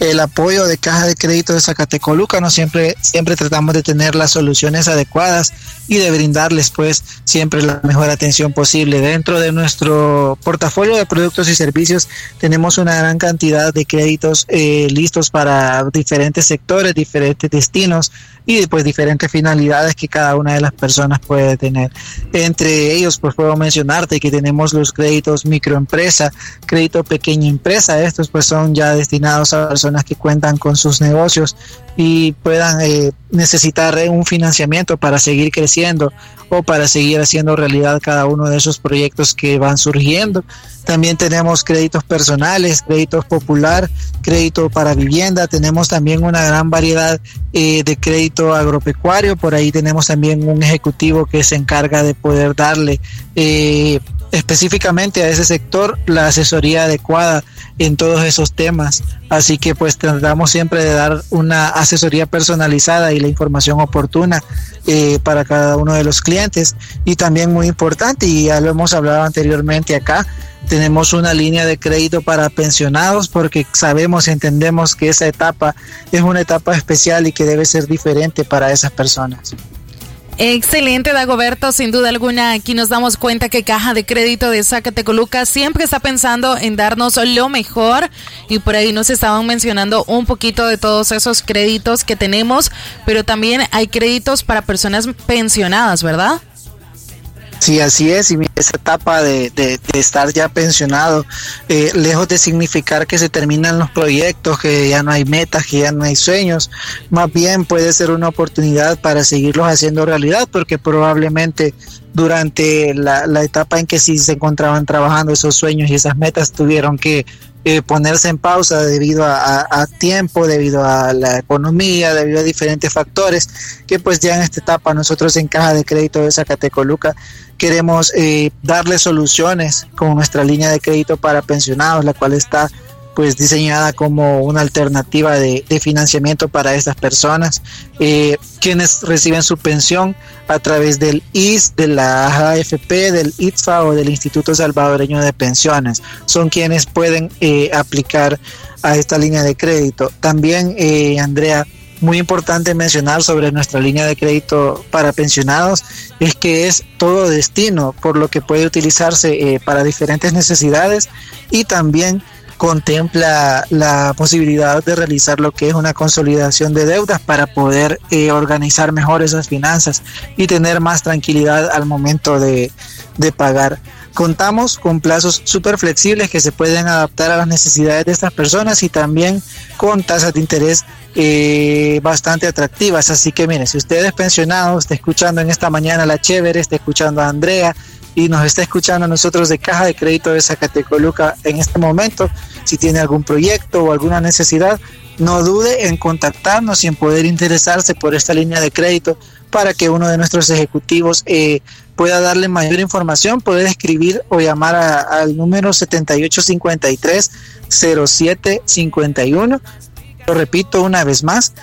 el apoyo de Caja de Crédito de Zacatecoluca, ¿no? Siempre tratamos de tener las soluciones adecuadas y de brindarles pues siempre la mejor atención posible. Dentro de nuestro portafolio de productos y servicios tenemos una gran cantidad de créditos listos para diferentes sectores, diferentes destinos y pues diferentes finalidades que cada una de las personas puede tener. Entre ellos pues puedo mencionarte que tenemos los créditos microempresa, crédito pequeña empresa. Estos pues son ya destinados a personas que cuentan con sus negocios y puedan necesitar un financiamiento para seguir creciendo o para seguir haciendo realidad cada uno de esos proyectos que van surgiendo. También tenemos créditos personales, créditos popular, crédito para vivienda. Tenemos también una gran variedad de crédito agropecuario. Por ahí tenemos también un ejecutivo que se encarga de poder darle específicamente a ese sector la asesoría adecuada en todos esos temas. Así que pues tratamos siempre de dar una asesoría personalizada y la información oportuna para cada uno de los clientes. Y también muy importante, y ya lo hemos hablado anteriormente acá, tenemos una línea de crédito para pensionados, porque sabemos y entendemos que esa etapa es una etapa especial y que debe ser diferente para esas personas. Excelente, Dagoberto, sin duda alguna aquí nos damos cuenta que Caja de Crédito de Zacatecoluca siempre está pensando en darnos lo mejor, y por ahí nos estaban mencionando un poquito de todos esos créditos que tenemos, pero también hay créditos para personas pensionadas, ¿verdad? Sí, así es, y esa etapa de estar ya pensionado, lejos de significar que se terminan los proyectos, que ya no hay metas, que ya no hay sueños, más bien puede ser una oportunidad para seguirlos haciendo realidad, porque probablemente durante la etapa en que sí se encontraban trabajando esos sueños y esas metas tuvieron que ponerse en pausa debido a tiempo, debido a la economía, debido a diferentes factores, que pues ya en esta etapa nosotros en Caja de Crédito de Zacatecoluca queremos darle soluciones con nuestra línea de crédito para pensionados, la cual está pues diseñada como una alternativa de financiamiento para estas personas, quienes reciben su pensión a través del IS, de la AFP, del ITFA o del Instituto Salvadoreño de Pensiones. Son quienes pueden aplicar a esta línea de crédito. También, Andrea, muy importante mencionar sobre nuestra línea de crédito para pensionados es que es todo destino, por lo que puede utilizarse para diferentes necesidades, y también contempla la posibilidad de realizar lo que es una consolidación de deudas para poder organizar mejor esas finanzas y tener más tranquilidad al momento de pagar. Contamos con plazos súper flexibles que se pueden adaptar a las necesidades de estas personas y también con tasas de interés bastante atractivas. Así que mire, si usted es pensionado, está escuchando en esta mañana La Chévere, está escuchando a Andrea y nos está escuchando a nosotros de Caja de Crédito de Zacatecoluca en este momento, si tiene algún proyecto o alguna necesidad, no dude en contactarnos y en poder interesarse por esta línea de crédito para que uno de nuestros ejecutivos pueda darle mayor información. Puede escribir o llamar al número 7853-0751. Lo repito una vez más,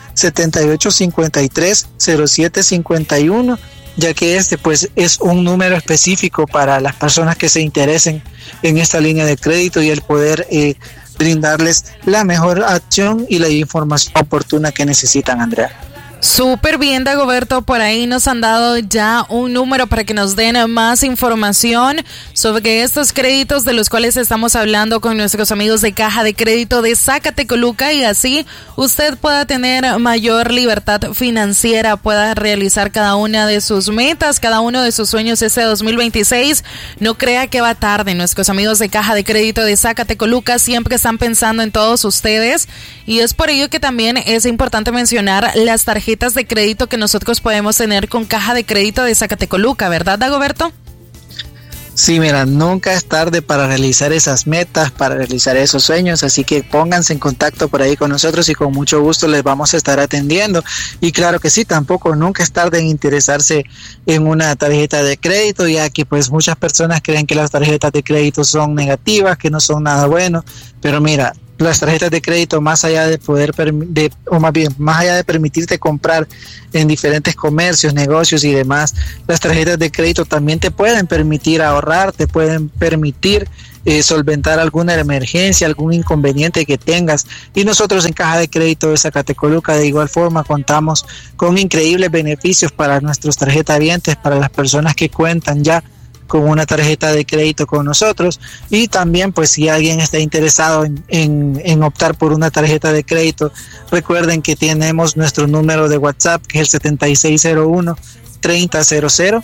7853-0751, ya que este pues es un número específico para las personas que se interesen en esta línea de crédito y el poder brindarles la mejor acción y la información oportuna que necesitan, Andrea. Súper bien, Dagoberto, por ahí nos han dado ya un número para que nos den más información sobre estos créditos de los cuales estamos hablando con nuestros amigos de Caja de Crédito de Zacatecoluca, y así usted pueda tener mayor libertad financiera, pueda realizar cada una de sus metas, cada uno de sus sueños este 2026. No crea que va tarde, nuestros amigos de Caja de Crédito de Zacatecoluca siempre están pensando en todos ustedes, y es por ello que también es importante mencionar las tarjetas de crédito que nosotros podemos tener con Caja de Crédito de Zacatecoluca, ¿verdad, Dagoberto? Sí, mira, nunca es tarde para realizar esas metas, para realizar esos sueños, así que pónganse en contacto por ahí con nosotros y con mucho gusto les vamos a estar atendiendo. Y claro que sí, tampoco nunca es tarde en interesarse en una tarjeta de crédito, ya que pues muchas personas creen que las tarjetas de crédito son negativas, que no son nada bueno, pero mira, las tarjetas de crédito, más allá de más allá de permitirte comprar en diferentes comercios, negocios y demás, las tarjetas de crédito también te pueden permitir ahorrar, te pueden permitir solventar alguna emergencia, algún inconveniente que tengas. Y nosotros en Caja de Crédito de Zacatecoluca de igual forma contamos con increíbles beneficios para nuestros tarjetavientes, para las personas que cuentan ya con una tarjeta de crédito con nosotros. Y también pues si alguien está interesado en optar por una tarjeta de crédito, recuerden que tenemos nuestro número de WhatsApp, que es el 7601-3000,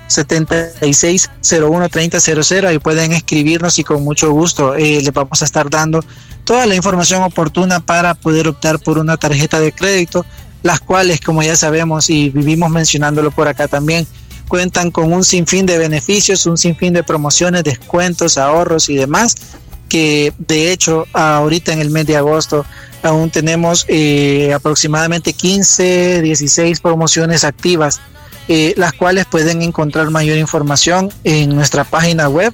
7601-3000. Ahí pueden escribirnos y con mucho gusto les vamos a estar dando toda la información oportuna para poder optar por una tarjeta de crédito, las cuales, como ya sabemos y vivimos mencionándolo por acá también, cuentan con un sinfín de beneficios, un sinfín de promociones, descuentos, ahorros y demás, que de hecho ahorita en el mes de agosto aún tenemos aproximadamente 15, 16 promociones activas, las cuales pueden encontrar mayor información en nuestra página web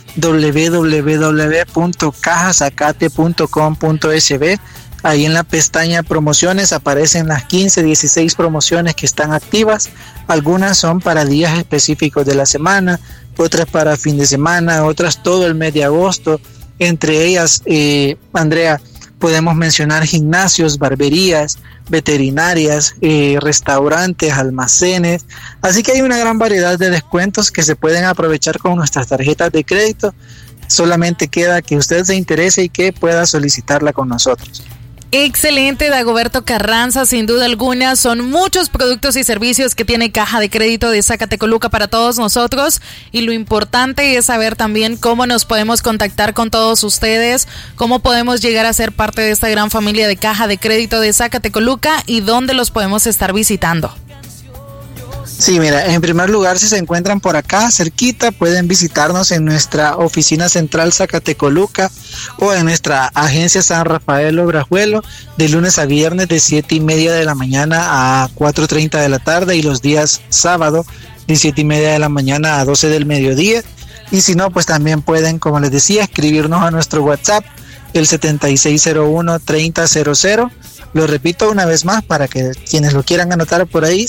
www.cajazacate.com.sb. Ahí en la pestaña promociones aparecen las 15, 16 promociones que están activas. Algunas son para días específicos de la semana, otras para fin de semana, otras todo el mes de agosto. Entre ellas, Andrea, podemos mencionar gimnasios, barberías, veterinarias, restaurantes, almacenes. Así que hay una gran variedad de descuentos que se pueden aprovechar con nuestras tarjetas de crédito. Solamente queda que usted se interese y que pueda solicitarla con nosotros. Excelente, Dagoberto Carranza, sin duda alguna, son muchos productos y servicios que tiene Caja de Crédito de Zacatecoluca para todos nosotros, y lo importante es saber también cómo nos podemos contactar con todos ustedes, cómo podemos llegar a ser parte de esta gran familia de Caja de Crédito de Zacatecoluca y dónde los podemos estar visitando. Sí, mira, en primer lugar, si se encuentran por acá cerquita, pueden visitarnos en nuestra oficina central Zacatecoluca o en nuestra agencia San Rafael Obrajuelo, de lunes a viernes de 7:30 de la mañana a 4:30 de la tarde, y los días sábado de 7:30 de la mañana a 12 del mediodía. Y si no, pues también pueden, como les decía, escribirnos a nuestro WhatsApp, el 7601-3000. Lo repito una vez más para que quienes lo quieran anotar por ahí,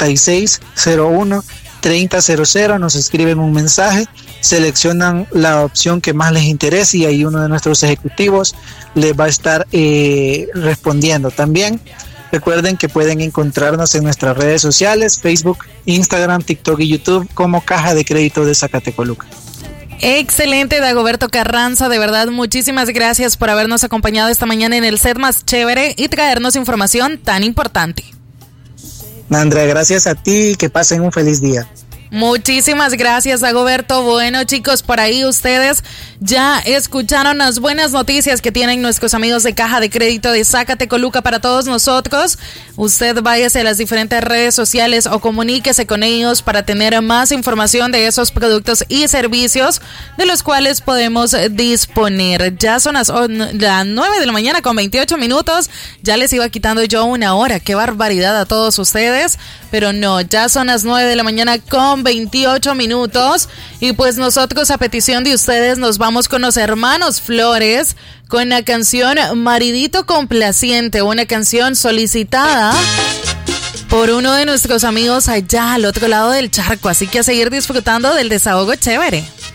7601-3000, nos escriben un mensaje, seleccionan la opción que más les interese y ahí uno de nuestros ejecutivos les va a estar respondiendo. También recuerden que pueden encontrarnos en nuestras redes sociales, Facebook, Instagram, TikTok y YouTube como Caja de Crédito de Zacatecoluca. Excelente, Dagoberto Carranza, de verdad muchísimas gracias por habernos acompañado esta mañana en el set más chévere y traernos información tan importante. Andrea, gracias a ti y que pasen un feliz día. Muchísimas gracias, Dagoberto. Bueno, chicos, por ahí ustedes ya escucharon las buenas noticias que tienen nuestros amigos de Caja de Crédito de Zacatecoluca para todos nosotros. Usted váyase a las diferentes redes sociales o comuníquese con ellos para tener más información de esos productos y servicios de los cuales podemos disponer. Ya son las 9 de la mañana con 28 minutos. Ya les iba quitando yo una hora. Qué barbaridad a todos ustedes. Pero no, ya son las 9 de la mañana con 28 minutos. Y pues nosotros, a petición de ustedes, nos vamos con los hermanos Flores con la canción Maridito Complaciente, una canción solicitada por uno de nuestros amigos allá al otro lado del charco. Así que a seguir disfrutando del desahogo chévere.